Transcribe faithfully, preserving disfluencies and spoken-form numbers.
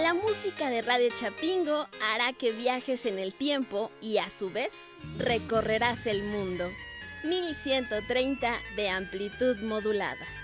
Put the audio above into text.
La música de Radio Chapingo hará que viajes en el tiempo y a su vez recorrerás el mundo. mil ciento treinta de amplitud modulada.